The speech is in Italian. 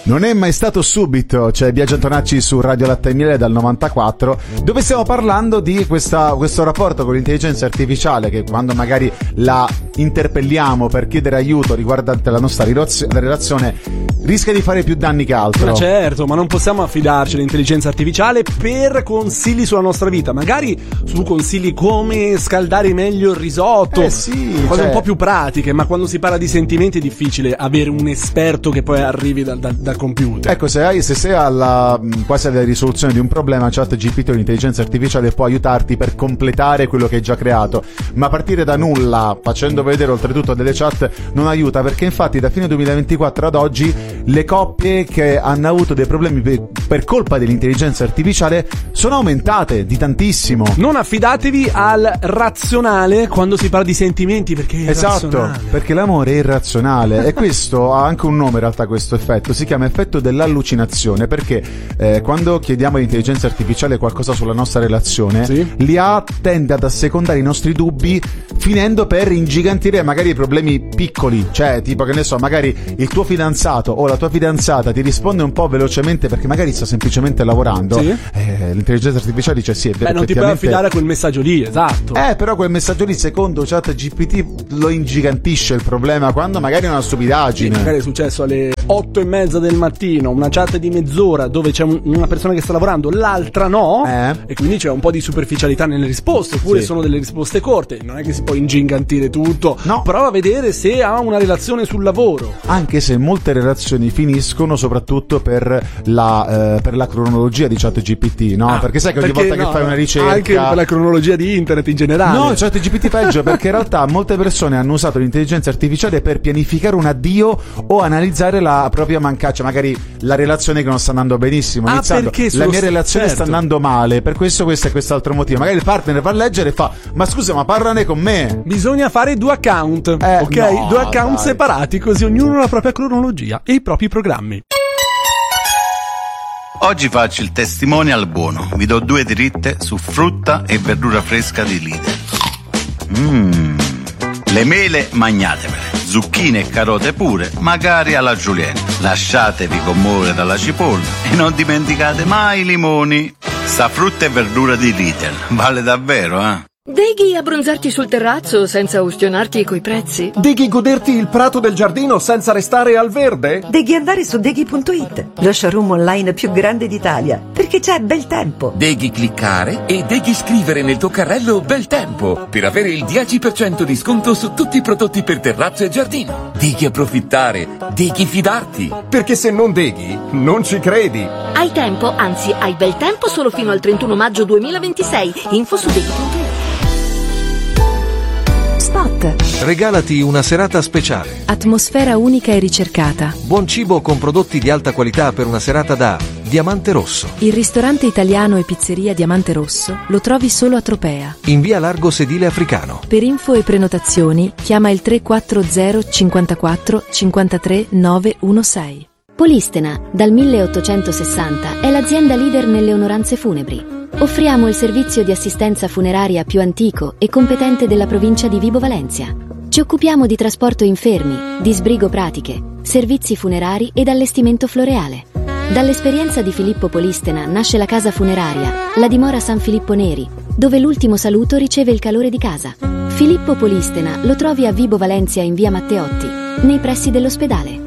Non è mai stato subito, c'è Biagio Antonacci su Radio Latte e Miele dal 94, dove stiamo parlando di questo rapporto con l'intelligenza artificiale, che quando magari la interpelliamo per chiedere aiuto riguardante la nostra relazione rischia di fare più danni che altro. Ma certo, ma non possiamo affidarci all'intelligenza artificiale per consigli sulla nostra vita, magari su consigli come scaldare meglio il risotto, cose un po' più pratiche, ma quando si parla di sentimenti è difficile avere un esperto che poi arrivi dal computer. Ecco, se sei quasi alla risoluzione di un problema, ChatGPT o l'intelligenza artificiale può aiutarti per completare quello che hai già creato, ma partire da nulla, facendo vedere oltretutto delle chat, non aiuta, perché infatti da fine 2024 ad oggi le coppie che hanno avuto dei problemi per colpa dell'intelligenza artificiale sono aumentate di tantissimo. Non affidatevi al razionale quando si parla di sentimenti, perché è irrazionale. Perché l'amore è irrazionale e questo ha anche un nome in realtà, questo effetto si chiama effetto dell'allucinazione, perché quando chiediamo all'intelligenza artificiale qualcosa sulla nostra relazione, l'IA tende ad assecondare i nostri dubbi, finendo per ingigantire magari i problemi piccoli, cioè tipo, che ne so, magari il tuo fidanzato o la tua fidanzata ti risponde un po' velocemente perché magari sta semplicemente lavorando, l'intelligenza artificiale dice sì, è vero, non ti puoi affidare a quel messaggio lì, esatto. Però quel messaggio lì secondo ChatGPT lo ingigantisce il problema, quando magari è una stupidaggine. Magari è successo alle 8:30 del mattino, una chat di mezz'ora dove c'è una persona che sta lavorando, l'altra no, e quindi c'è un po' di superficialità nelle risposte, oppure sono delle risposte corte, non è che si può ingigantire tutto. No. Prova a vedere se ha una relazione sul lavoro. Anche se molte relazioni finiscono soprattutto per la cronologia di ChatGPT, no? Perché sai che ogni volta che fai una ricerca, anche per la cronologia di internet in generale. No, ChatGPT peggio, perché in realtà molte persone hanno usato l'intelligenza artificiale per pianificare un addio o analizzare la propria mancaccia, magari la relazione che non sta andando benissimo, iniziando, la mia relazione sta andando male, per questo e quest'altro motivo. Magari il partner va a leggere e fa: ma scusa, ma parlane con me. Bisogna fare 2 account, ok? No, 2 account separati, così ognuno ha la propria cronologia e i propri programmi. Oggi faccio il testimonial buono. Vi do 2 dritte su frutta e verdura fresca di Lidl. Le mele magnatevele, zucchine e carote pure, magari alla julienne. Lasciatevi commuovere dalla cipolla e non dimenticate mai i limoni. Sta frutta e verdura di Lidl vale davvero, Deghi abbronzarti sul terrazzo senza ustionarti coi prezzi? Deghi goderti il prato del giardino senza restare al verde? Deghi andare su Deghi.it, lo showroom online più grande d'Italia, perché c'è bel tempo. Deghi cliccare e Deghi scrivere nel tuo carrello bel tempo per avere il 10% di sconto su tutti i prodotti per terrazzo e giardino. Deghi approfittare, Deghi fidarti. Perché se non Deghi, non ci credi. Hai tempo, anzi hai bel tempo solo fino al 31 maggio 2026. Info su Deghi.it. Regalati una serata speciale. Atmosfera unica e ricercata. Buon cibo con prodotti di alta qualità per una serata da Diamante Rosso. Il ristorante italiano e pizzeria Diamante Rosso lo trovi solo a Tropea, in via Largo Sedile Africano. Per info e prenotazioni chiama il 340 54 53 916. Polistena, dal 1860, è l'azienda leader nelle onoranze funebri. Offriamo il servizio di assistenza funeraria più antico e competente della provincia di Vibo Valentia. Ci occupiamo di trasporto infermi, di sbrigo pratiche, servizi funerari ed allestimento floreale. Dall'esperienza di Filippo Polistena nasce la casa funeraria, la dimora San Filippo Neri, dove l'ultimo saluto riceve il calore di casa. Filippo Polistena lo trovi a Vibo Valentia in via Matteotti, nei pressi dell'ospedale.